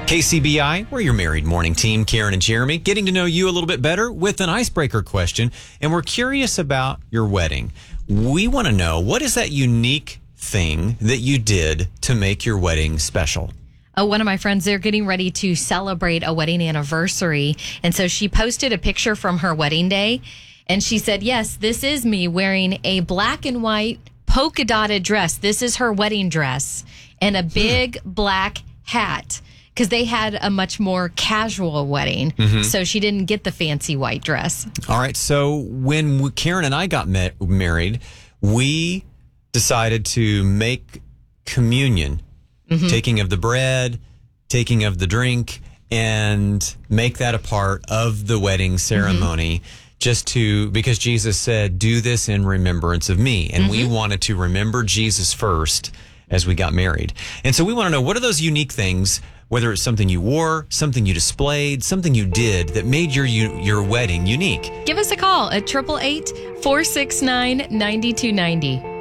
KCBI, we're your married morning team, Karen and Jeremy, getting to know you a little bit better with an icebreaker question. And we're curious about your wedding. We want to know, what is that unique thing that you did to make your wedding special? One of my friends, they're getting ready to celebrate a wedding anniversary. And so she posted a picture from her wedding day. And she said, yes, this is me wearing a black and white polka dotted dress. This is her wedding dress, and a big black hat, because they had a much more casual wedding. So she didn't get the fancy white dress. All right. So when Karen and I got married, we decided to make communion, taking of the bread, taking of the drink, and make that a part of the wedding ceremony. Because Jesus said, do this in remembrance of me. And we wanted to remember Jesus first as we got married. And so we want to know, what are those unique things, whether it's something you wore, something you displayed, something you did that made your wedding unique? Give us a call at 888-469-9290.